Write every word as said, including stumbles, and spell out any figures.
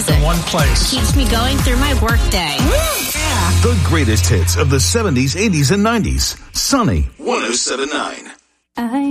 music. In one place. Keeps me going through my workday. Yeah. The greatest hits of the seventies, eighties, and nineties. Sunny one oh seven point nine. I